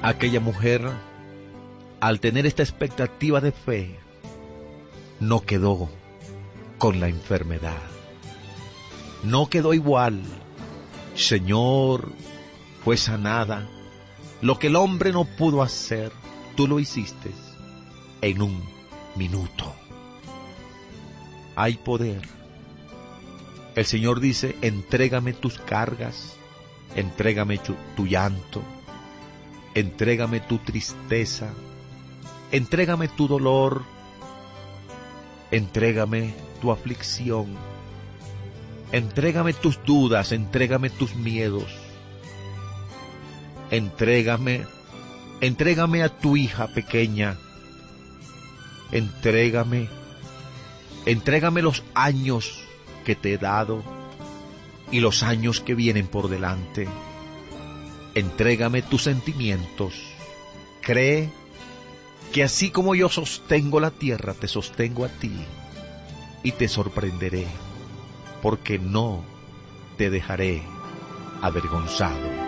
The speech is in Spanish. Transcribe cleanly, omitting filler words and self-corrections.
Aquella mujer, al tener esta expectativa de fe, no quedó con la enfermedad. No quedó igual. Señor, fue sanada. Lo que el hombre no pudo hacer, tú lo hiciste en un minuto. Hay poder. El Señor dice, entrégame tus cargas, entrégame tu llanto, entrégame tu tristeza, entrégame tu dolor, entrégame tu aflicción, entrégame tus dudas, entrégame tus miedos, entrégame a tu hija pequeña, entrégame los años que te he dado y los años que vienen por delante. Entrégame tus sentimientos. Cree que así como yo sostengo la tierra, te sostengo a ti y te sorprenderé, porque no te dejaré avergonzado.